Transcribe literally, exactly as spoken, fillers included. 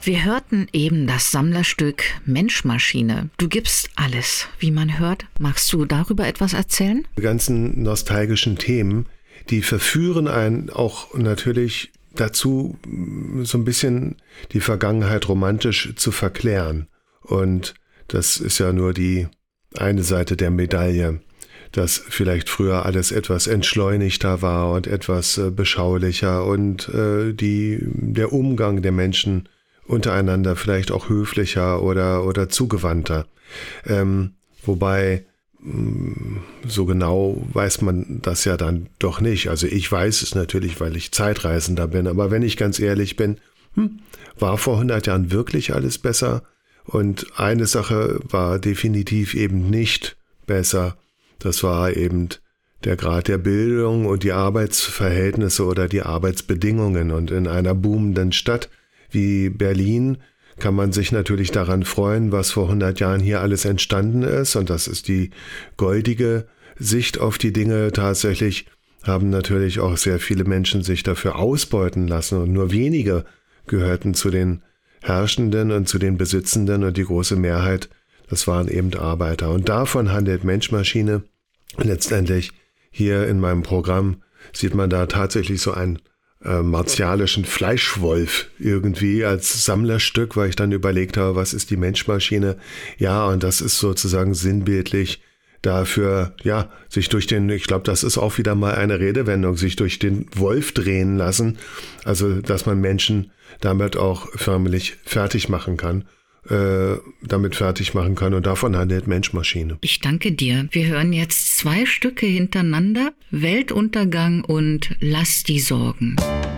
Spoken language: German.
Wir hörten eben das Sammlerstück Mensch-Maschine. Du gibst alles, wie man hört. Magst du darüber etwas erzählen? Die ganzen nostalgischen Themen, die verführen einen auch natürlich dazu, so ein bisschen die Vergangenheit romantisch zu verklären. Und das ist ja nur die eine Seite der Medaille, dass vielleicht früher alles etwas entschleunigter war und etwas äh, beschaulicher und äh, die, der Umgang der Menschen untereinander vielleicht auch höflicher oder, oder zugewandter. Ähm, wobei, mh, so genau weiß man das ja dann doch nicht. Also ich weiß es natürlich, weil ich Zeitreisender bin, aber wenn ich ganz ehrlich bin, hm, war vor hundert Jahren wirklich alles besser? Und eine Sache war definitiv eben nicht besser. Das war eben der Grad der Bildung und die Arbeitsverhältnisse oder die Arbeitsbedingungen. Und in einer boomenden Stadt wie Berlin kann man sich natürlich daran freuen, was vor hundert Jahren hier alles entstanden ist. Und das ist die goldige Sicht auf die Dinge. Tatsächlich haben natürlich auch sehr viele Menschen sich dafür ausbeuten lassen und nur wenige gehörten zu den Herrschenden und zu den Besitzenden und die große Mehrheit, das waren eben Arbeiter. Und davon handelt Mensch-Maschine. Letztendlich hier in meinem Programm sieht man da tatsächlich so einen äh, martialischen Fleischwolf irgendwie als Sammlerstück, weil ich dann überlegt habe, was ist die Mensch-Maschine? Ja, und das ist sozusagen sinnbildlich dafür, ja, sich durch den, ich glaube, das ist auch wieder mal eine Redewendung, sich durch den Wolf drehen lassen. Also, dass man Menschen damit auch förmlich fertig machen kann, äh, damit fertig machen kann. Und davon handelt Mensch-Maschine. Ich danke dir. Wir hören jetzt zwei Stücke hintereinander, Weltuntergang und Lass die Sorgen.